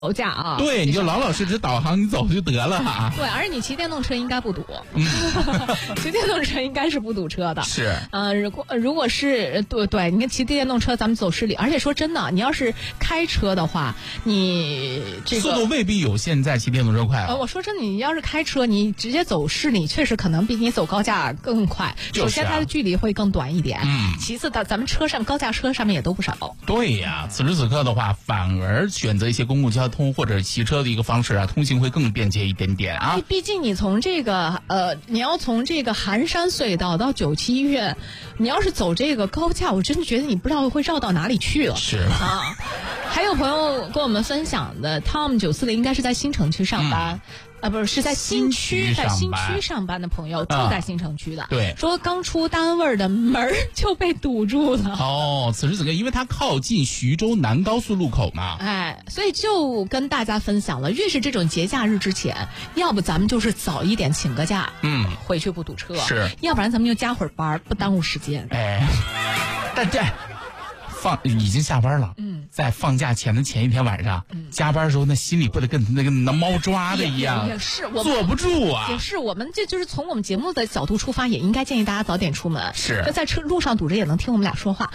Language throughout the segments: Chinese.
楼价啊， 对，你就老老实实导航，你走就得了啊。 对，而且你骑电动车应该不堵，骑电动车应该是不堵车的。 是， 如果是对，你看骑电动车咱们走市里，而且说真的，你要是开车的话，你这个速度未必有现在骑电动车快我说真的，你要是开车，你直接走市里，确实可能比你走高架更快。首先它的距离会更短一点，其次咱们车上高架车上面也都不少。 对呀，此时此刻的话，反而选择一些公共交通或者骑车的一个方式啊，通行会更便捷一点点啊。 毕竟你从这个你要从这个寒山隧道到97医院，你要是走这个高架，我真的觉得你不知道会绕到哪里去了。 是啊，还有朋友跟我们分享的 Tom94应该是在新城区上班。不是，是在新区上班的朋友，住在新城区的。 对， 说刚出单位的门就被堵住了。 此时此刻，因为它靠近徐州南高速路口嘛， 所以就跟大家分享了，越是这种节假日之前，要不咱们就是早一点请个假，回去不堵车， 是， 要不然咱们就加会儿班，不耽误时间。 但这已经下班了，在放假前的前一天晚上，加班的时候，那心里不得跟那个猫抓的一样， 也是坐不住啊。 也是我们就是从我们节目的角度出发，也应该建议大家早点出门。 是， 在路上堵着也能听我们俩说话。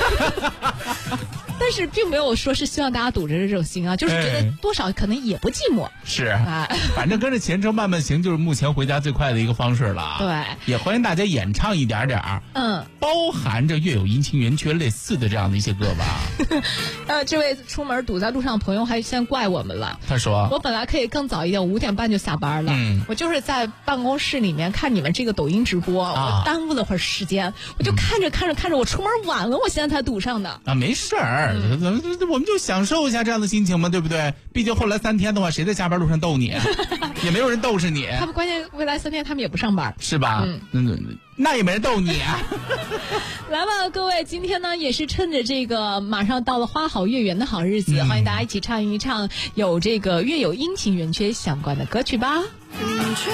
但是并没有说是希望大家堵着这种心啊，就是觉得多少可能也不寂寞。 是，反正跟着前程慢慢行，就是目前回家最快的一个方式了。 对， 也欢迎大家演唱一点点包含着月有阴晴圆缺类似的这样的一些歌吧。 这位出门堵在路上的朋友还先怪我们了。 他说：“ 我本来可以更早一点，5点半就下班了。我就是在办公室里面看你们这个抖音直播，我耽误了会儿时间，我就看着，我出门晚了，我现在才堵上的。 没事儿。我们就享受一下这样的心情嘛，对不对？毕竟后来3天的话，谁在下班路上逗你？也没有人逗是你。 他们关键未来3天他们也不上班， 是吧？那也没人逗你啊。 来吧，各位，今天呢也是趁着这个马上到了花好月圆的好日子，欢迎大家一起唱一唱有这个月有阴晴圆缺相关的歌曲吧。